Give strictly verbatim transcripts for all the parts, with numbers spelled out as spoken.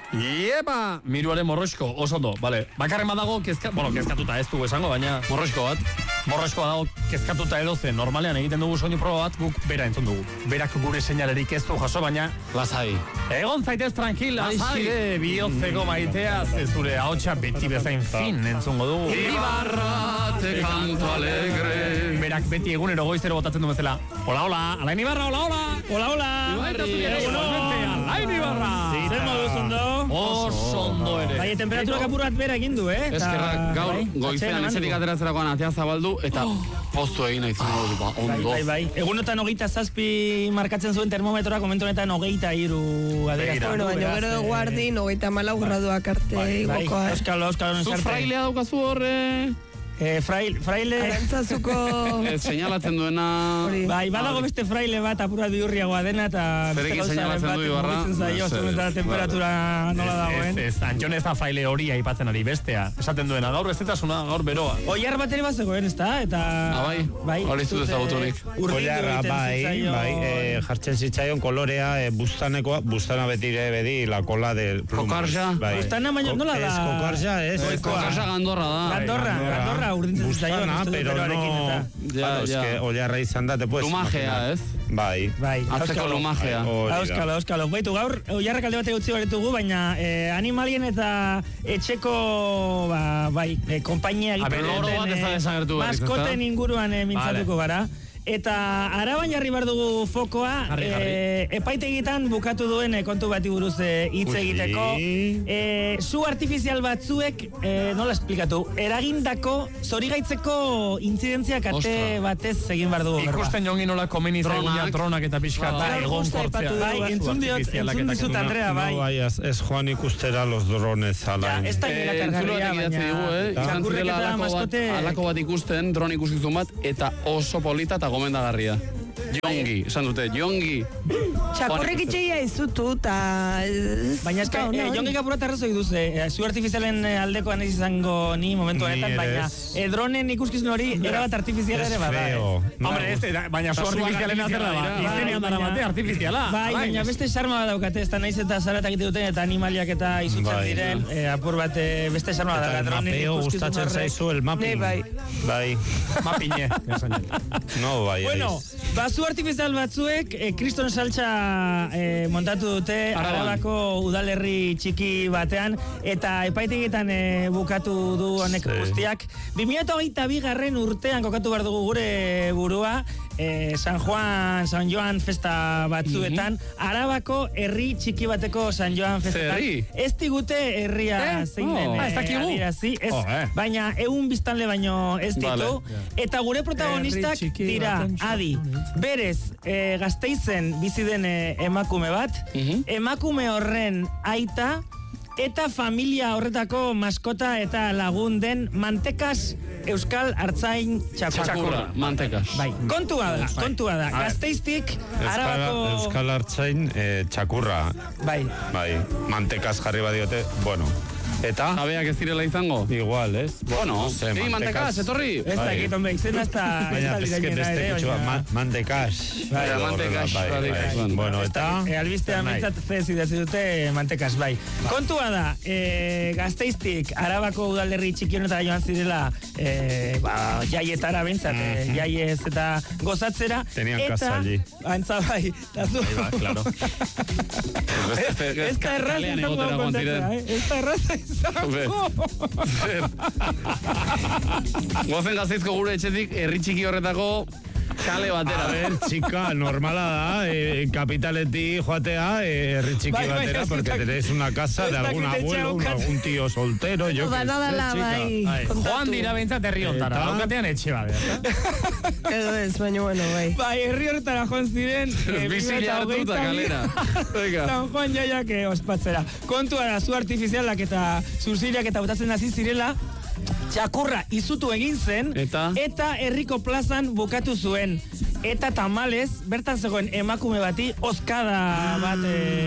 Iepa! Miruaren morrosko, oso ondo, bale. Bakarren badago, kezka, bueno, kezkatuta ez dugu esango, baina morrosko bat. Morrosko badago, kezkatuta edo zen. Normalean egiten dugu soinu proba bat, guk bera entzun dugu. Berak gure seinalerik ez du jaso, baina... Lasai. Egon zaitez tranquil, aixire, bihotzeko maiteaz, ez zure ahotsa beti bezain fin entzungo dugu. Ibarra, te canto alegre. Berak beti egunero goizero botatzen du bezala. Hola, hola, Alain Ibarra, hola, hola. Hola, hola. Ibarri, Alain Ibarra. Zer moduz ondo? Oso ondo ere. Bai, temperaturak apur bat bera egin du, eh? Eskerrak gaur goizean etxetik ateratzerakoan atea zabaldu eta postu egin nahi zen dut, ba, ondo. Bai, bai, egunotan hogeita zazpi markatzen zuen termometroa, momentu honetan hogeita iru adierazten. Bueno, baina gero guardin hogeita malau graduak arte igokoa. Euskalo, euskalo. Zu frailea daukazu horre... Eh, fraile, fraile... Arantzazuko... Señalatzen duena... Bai, badago beste fraile bat apura diurriagoa dena eta... Zerekin señalatzen du Ibarra? Zaio, temperatura nola dagoen. Ez, ez, Antxon ez da fraile hori aipatzen ari bestea. Esaten duena, gaur bestetasuna, gaur beroa. Oiar bat ere bat zegoen, ez da? Eta... Ah, bai? Hori ez dut ezaguturik. Oiarra, bai, bai, jartzen zitzaion kolorea, bustanekoa, bustana betire bedi, la kola del... Kokarja? Bustana baino nola da? Ez, kokarja, ez. Kokarja gandorra da. Gandorra, gandorra. Bustana, pero no... Ya, ya. Oiarra izan da, te puedes... Lumajea, ez? Bai. Bai. Atzeko lumajea. Auskalo, auskalo. Baitu, gaur, oiarrak alde batek utzi baretugu, baina eh, animalien eta etxeko, ba, bai, eh, kompainia egiten duten maskoten inguruan eh, mintzatuko gara. Eta araban jarri behar dugu fokoa, jarri, jarri. E, epaitegietan bukatu duen e, kontu bati buruz hitz e, egiteko. E, zu artifizial batzuek, e, nola esplikatu, eragindako, zorigaitzeko intzidentzia kate batez egin behar dugu. Ikusten jongi nola komeni zaigunia dronak eta pixkat bai, egon kortzea. Bai, entzun diot, entzun dizut, Andrea, bai. No vayas, ez joan ikustera los drones alain. Ez da gira kargarria, baina... Izan zirela alako bat ikusten, dron ikuskizun bat, eta oso polita eta gomendagarria. Jongi, esan dute, jongi. Txakurrik itxeia izutu, eta... Baina eska, jongik apurat arrazoi duz, zu artifizialen aldekoan ez izango ni momentu honetan, baina dronen ikuskizun hori erabat artifiziala ere bada. Hombre, ez, baina zu artifizialen azerra da, izenean dara bate artifiziala. Bai, baina beste sarma bat daukate, ez da naiz eta zaratak ite duten, eta animaliak eta izutzen diren, apur bat beste sarma bat da, dronen ikuskizun horrek. Gustatzen zaizu el mapping. Bai. Mappinge. No, bai. Bueno, bazu artifizial batzuek, eh, kriston saltza eh, montatu dute Arabako udalerri txiki batean, eta epaitegietan eh, bukatu du honek guztiak. bi mila hogeita bi garren urtean kokatu behar dugu gure burua, eh, San Juan, San Joan festa batzuetan, mm-hmm. Arabako herri txiki bateko San Joan festetan. Ez digute herria eh? zein den oh. eh, adirazi, ez, oh, eh. baina egun biztanle baino ez ditu, vale. yeah. Eta gure protagonistak dira, adi, berez, e, Gasteizen bizi den e, emakume bat, mm-hmm. emakume horren aita, eta familia horretako maskota eta lagun den Mantekas Euskal Artzain Txakurra. Txakurra, Mantekas. Bai, kontua da, kontua da. Gazteiztik, Arabako... Euskal Artzain eh, Txakurra. Bai. Bai, Mantekas jarri badiote, bueno... Eta? Jabeak ez direla izango? Igual, ez? Bueno, sí, Mantekas, etorri. Ez da, egiten behik, zen hasta... Baina, beste kutxua, Mantekas. Mantekas. Bueno, eta... Albistea mintzat fezi dezi dute Mantekas, bai. Kontua da, Gazteiztik, Arabako udalerri txikionetara joan zirela, jaietara bintzat, jaiez eta gozatzera. Tenían casa allí. Antza, bai, tazu. Bai, claro. Ez da erraz izango kontatzea, eh? Ez da erraz Gozen Gasteizko gure etxetik herri txiki horretako kale batera. A ver, chica, normala da, eh, kapitaletik joatea, herri eh, txiki bai, batera, bai, porque tenéis una casa de algún abuelo, un, algún tío soltero, yo que sé, chica. Joan dira bentsat herri ontara, daukatean etxe badea. Edo ez, baina bueno, bai. Bai, herri horretara joan ziren, bizila hartuta kalera. San Juan jaiak ospatzera. Kontua da, zu artifizialak eta zuziriak eta botatzen hasi zirela, Txakurra izutu egin zen, eta? eta herriko plazan bukatu zuen. Eta tamalez, bertan zegoen emakume bati, oskada bat e,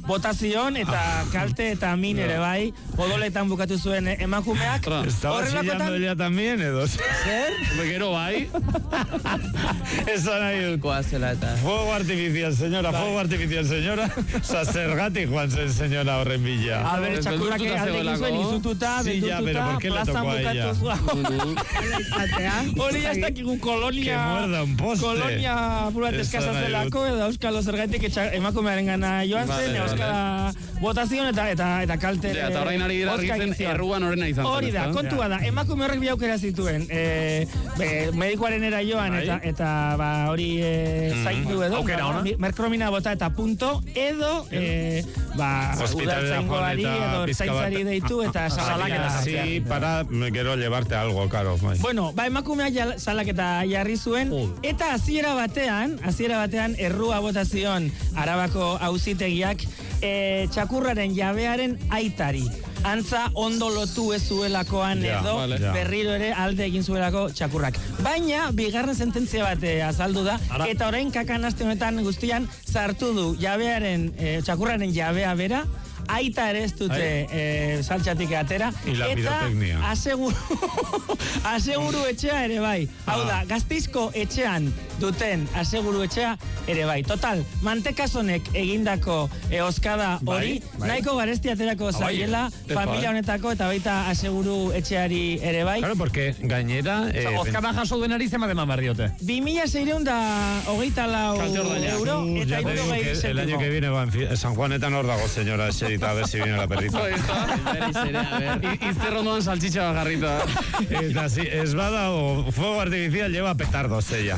botazion eta kalte eta min ere bai, odoletan bukatu zuen emakumeak. Estaba chillando ella también, edo. Zer? Gero bai. Eso nahi dut. Koazela eta... Fuego artificial, señora, fuego artificial, señora. Osa, zergatik joan zen, señora, horren bila. A ver, txakurrak aldekin zuen, izututa, beldututa, plazan bukatu zuen. Hori ez dakigun kolonia... Que muerda un poste. Kolonia purat eskasa zelako, edo euskalo zergaitik emakumearen gana joan zen, euskala botazion eta eta kalte... Eta horrein ari gira argitzen, erruan horrena izan zen. Hori da, kontua da, emakume horrek bi aukera zituen. Medikoaren era joan eta hori zaindu edo, merkromina bota eta punto, edo udaltzaingoari edo zaintzari deitu eta salaketa. Sí, para quiero llevarte algo, caro. Bueno, ba, emakumea salaketa jarri zuen, eta hasiera batean, hasiera batean errua botazion Arabako auzitegiak e, txakurraren jabearen aitari. Antza ondo lotu ez zuelakoan ja, edo vale, ja. berriro ere alde egin zuelako txakurrak. Baina, bigarren sententzia bat e, azaldu da, Ara. Eta orain kakanaste honetan guztian sartu du jabearen, e, txakurraren jabea bera, aita ere ez dute e, saltxatik atera. Eta aseguru, aseguru etxea ere bai. Ah. Hau da, Gasteizko etxean duten aseguru etxea ere bai. Total, Mantekasonek egindako e, oskada hori, bai, bai. Nahiko garesti aterako zaiela, bai, familia honetako eta baita aseguru etxeari ere bai. Claro, porque gainera... Eh, o sea, oskada jaso duenari zema deman barriote. bi mila seiehun da hogeita lau euro, eta hiru gehi el año que viene va en San Juanetan hor dago, señora, eserita, a ver si viene la perrita. Izter ondoan salchicha bajarrita. Eta si, ez bada o fuego artificial lleva petardos ella.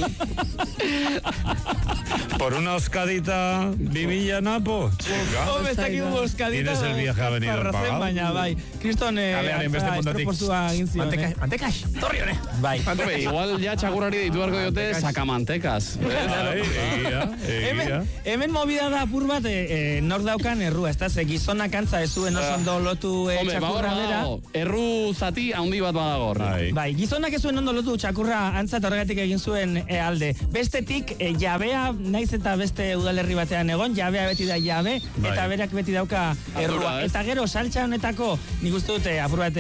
Por una oscadita bimilla napo. Hombre, está aquí un oscadita. Tienes el viaje a venir pagado. Baina, bai. Kriston, estroporzua egin zion. Mantekas, torri hone. Bai. Igual ya txakurrari deitu beharko diote sakamantekas. Hemen movida da apur bat nor daukan errua, ez da, ze gizonak antza ez zuen oso ondo lotu txakurra bera. Erru zati handi bat badagor. Bai, gizonak ez zuen ondo lotu txakurra antza eta horregatik egin zuen alde. Bestetik, jabea, naiz eta beste udalerri batean egon, jabea beti da jabe, eta berak beti dauka errua. Eta gero, saltza honetako, nik uste dute, apur bat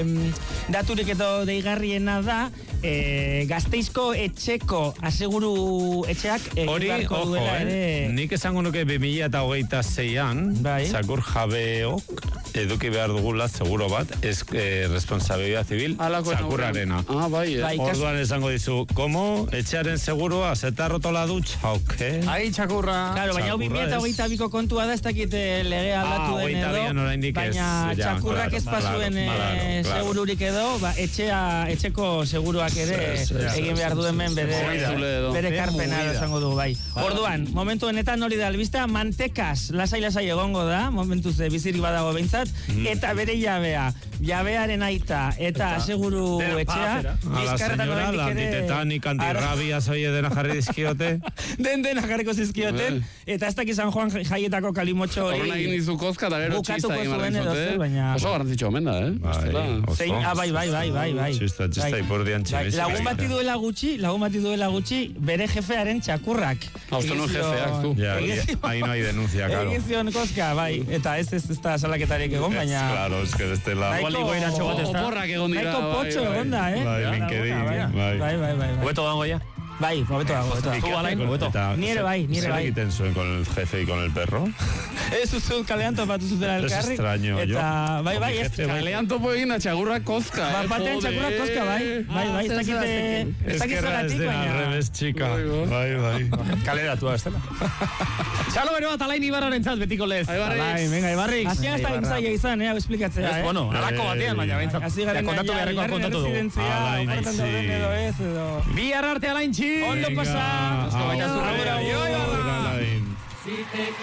daturik edo deigarriena da, E, Gasteizko etxeko aseguru etxeak egibarko duela ere... Nik esango nuke bi mila hogeita seian, bai. Txakur jabeok eduki behar dugula seguro bat, ez eh, responsabilidad civil txakurrarena. Ah, bai, eh. Orduan esango dizu, como etxearen segurua, se te ha roto la ducha, ok? Ai, txakurra. Claro, baina bi mila hogeita biko kontua da, ez dakit lege aldatu den edo, baina txakurrak ez pasuen segururik edo, etxea, etxeko segurua ere egin behar du hemen bere bere karpena esango du bai. Orduan, momentu honetan hori da albista, Mantekas lasai-lasai egongo da, momentuz bizirik badago behintzat, eta bere jabea, jabearen aita eta aseguru etxea. A la señora, la antitetanik, antirrabia, zoie dena jarri dizkiote. Den dena jarriko zizkioten, eta ez dakiz San Juan jaietako kalimotxo hori. Horren egin dizu kozka, eta gero txista egin marrizote. Oso garantzitxo omen da, eh? Bai, bai, bai, bai, bai. Txista, txista, ipurdian txista. Lagun bati duela gutxi, lagun bati duela gutxi, bere jefearen txakurrak. Hauste nuen jefeak, tu. Ja, ahí no hay denuncia, claro. Egin zion kozka, bai, eta ez ez da salaketarik egon, baina... Claro, es que desde la... Oporrak egon dira. Naiko potxo egon da, eh? Bai, LinkedIn, bai. Bai, bai, bai. Hueto dango ya. Bai, hobeto dago, hobeto dago. Alain, hobeto. Nire bai, nire bai. ¿Zer egiten zuen con el jefe y con el perro? Ez uzut kalean topatu zutela elkarri. Es extraño, yo. Eta, bai, bai, ez. Kalean topo egin txakurra kozka. Bat batean txakurra kozka, bai. Bai, bai, ez dakite... Ez dakit zeratik, baina... Es revés, chica. Bai, bai. Kalera, tu aztela. Txalo bero bat, Alain Ibarraren zaz, betiko lez. Alain, venga, Ibarrik. Azian ez da gintzaia izan, eh, esplikatzea, eh. Bueno, alako batean, baina behintzat. Azi garen kontatu beharrekoa kontatu dugu. Alain, itzi. Bi ararte, Alain, txi. Ondo pasa. Asko baina zurra.